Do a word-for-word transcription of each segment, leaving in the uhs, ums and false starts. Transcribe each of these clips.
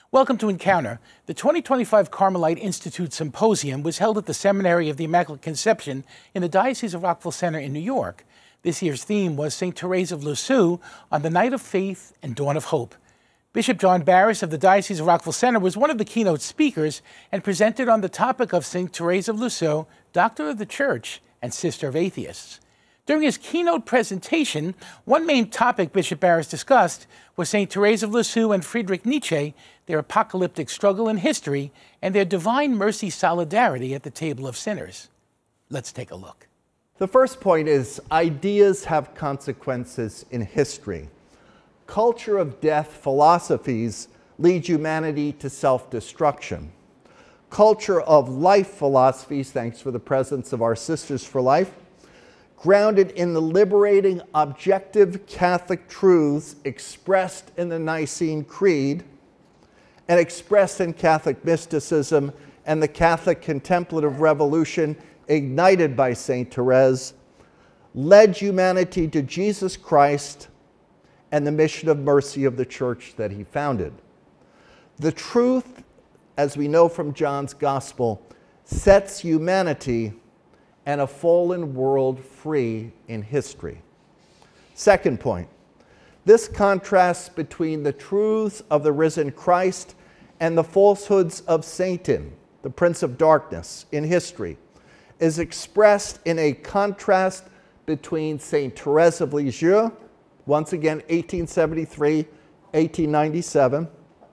Welcome to Encounter. The twenty twenty-five Carmelite Institute Symposium was held at the Seminary of the Immaculate Conception in the Diocese of Rockville Centre in New York. This year's theme was Saint Therese of Lisieux on the Night of Faith and Dawn of Hope. Bishop John Barris of the Diocese of Rockville Centre was one of the keynote speakers and presented on the topic of Saint Therese of Lisieux, Doctor of the Church and Sister of Atheists. During his keynote presentation, one main topic Bishop Barris discussed was Saint Therese of Lisieux and Friedrich Nietzsche, their apocalyptic struggle in history, and their divine mercy solidarity at the table of sinners. Let's take a look. The first point is ideas have consequences in history. Culture of death philosophies lead humanity to self-destruction. Culture of life philosophies, thanks for the presence of our Sisters for Life, grounded in the liberating objective Catholic truths expressed in the Nicene Creed and expressed in Catholic mysticism and the Catholic contemplative revolution ignited by Saint Therese, led humanity to Jesus Christ and the mission of mercy of the Church that he founded. The truth, as we know from John's Gospel, sets humanity and a fallen world free in history. Second point, this contrast between the truths of the risen Christ and the falsehoods of Satan, the prince of darkness, in history, is expressed in a contrast between Saint Therese of Lisieux, once again eighteen seventy-three, eighteen ninety-seven,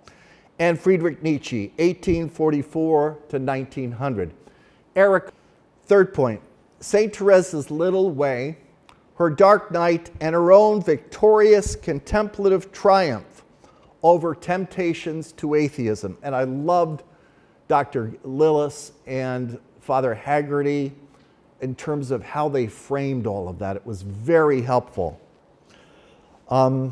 and Friedrich Nietzsche, eighteen forty-four to nineteen hundred. Eric, third point, Saint Therese's little way, her dark night, and her own victorious contemplative triumph over temptations to atheism. And I loved Doctor Lillis and Father Haggerty in terms of how they framed all of that. It was very helpful. Um,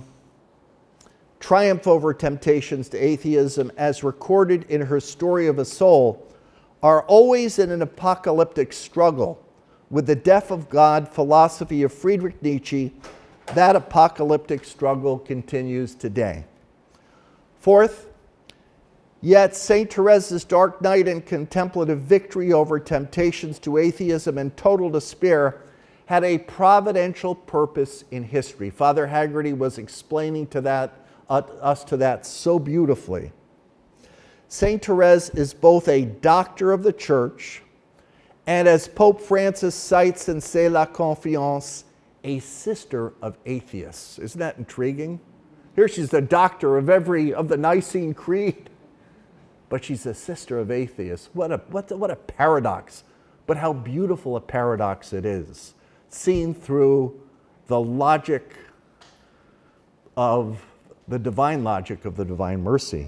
triumph over temptations to atheism, as recorded in her Story of a Soul, are always in an apocalyptic struggle with the death of God philosophy of Friedrich Nietzsche. That apocalyptic struggle continues today. Fourth, yet Saint Therese's dark night and contemplative victory over temptations to atheism and total despair had a providential purpose in history. Father Haggerty was explaining to that, uh, us to that so beautifully. Saint Therese is both a doctor of the Church and, as Pope Francis cites in C'est la Confiance, a sister of atheists. Isn't that intriguing? Here she's the doctor of every of the Nicene Creed, but she's a sister of atheists. What a, what, a, what a paradox, but how beautiful a paradox it is, seen through the logic of the divine logic of the divine mercy.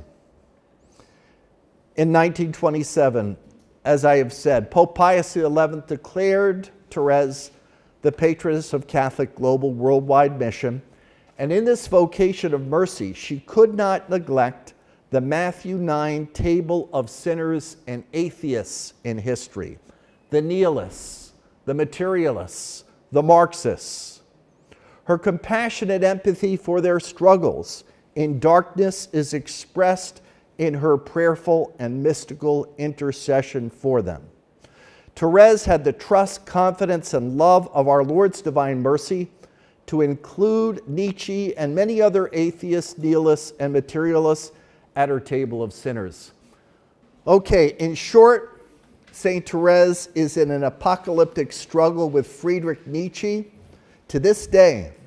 In nineteen twenty-seven, as I have said, Pope Pius the eleventh declared Therese the patroness of Catholic global worldwide mission, and in this vocation of mercy, she could not neglect the Matthew nine table of sinners and atheists in history, the nihilists, the materialists, the Marxists. Her compassionate empathy for their struggles in darkness is expressed in her prayerful and mystical intercession for them. Therese had the trust, confidence, and love of our Lord's divine mercy to include Nietzsche and many other atheists, nihilists, and materialists at her table of sinners. Okay, in short, Saint Therese is in an apocalyptic struggle with Friedrich Nietzsche. To this day,